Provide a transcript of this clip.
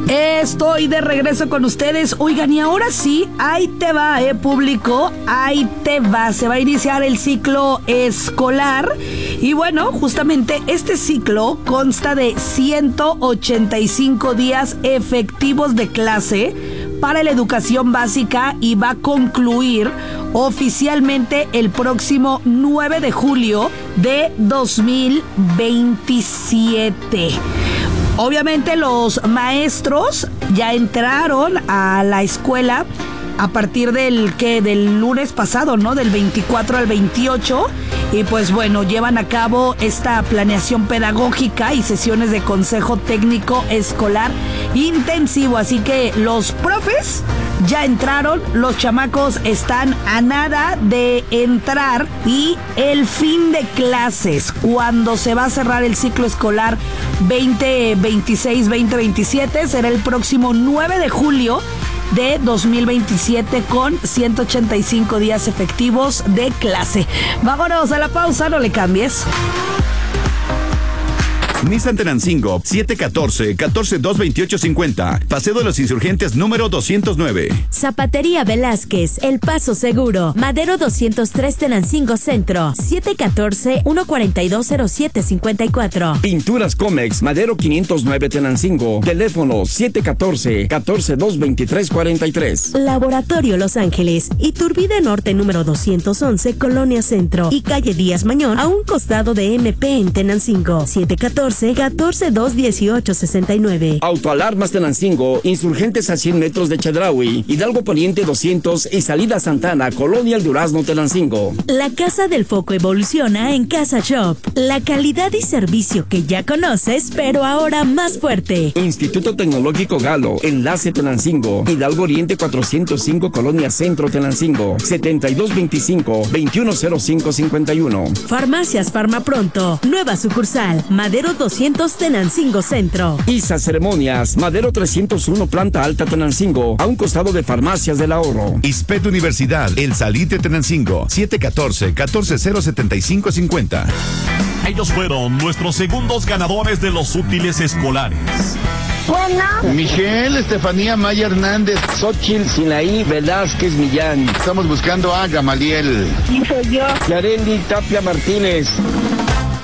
Estoy de regreso con ustedes. Oigan, y ahora sí, ahí te va, público, ahí te va. Se va a iniciar el ciclo escolar. Y bueno, justamente este ciclo consta de 185 días efectivos de clase para la educación básica y va a concluir oficialmente el próximo 9 de julio de 2027. Obviamente los maestros ya entraron a la escuela a partir del lunes pasado, ¿no? Del 24 al 28. Y pues bueno, llevan a cabo esta planeación pedagógica y sesiones de consejo técnico escolar intensivo. Así que los profes ya entraron, los chamacos están a nada de entrar y el fin de clases, cuando se va a cerrar el ciclo escolar 2026-2027, será el próximo 9 de julio de 2027 con 185 días efectivos de clase. Vámonos a la pausa, no le cambies. Nissan Tenancingo, 714-142-2850. Paseo de los Insurgentes número 209. Zapatería Velázquez, El Paso Seguro. Madero 203 Tenancingo Centro. 714-142-0754. Pinturas Comex, Madero 509 Tenancingo. Teléfono 714-142-2343. Laboratorio Los Ángeles. Iturbide Norte número 211, Colonia Centro. Y calle Díaz Mañón, a un costado de MP en Tenancingo. 714-218-69. Autoalarmas Tenancingo, Insurgentes a 100 metros de Chedraui, Hidalgo Poniente 200 y Salida Santana, Colonia El Durazno, Tenancingo. La Casa del Foco evoluciona en Casa Shop. La calidad y servicio que ya conoces, pero ahora más fuerte. Instituto Tecnológico Galo, Enlace Tenancingo, Hidalgo Oriente 405, Colonia Centro, Tenancingo. 7225-210551. Farmacias Farmapronto, nueva sucursal, Madero 200 Tenancingo Centro. ISA Ceremonias, Madero 301 Planta Alta Tenancingo, a un costado de Farmacias del Ahorro. ISPET Universidad, El Salite Tenancingo, 714-140-7550. Ellos fueron nuestros segundos ganadores de los útiles escolares. Bueno. Miguel, Estefanía Maya Hernández. Xochitl Sinaí Velázquez Millán. Estamos buscando a Gamaliel. Sí, soy yo. Yareli Tapia Martínez.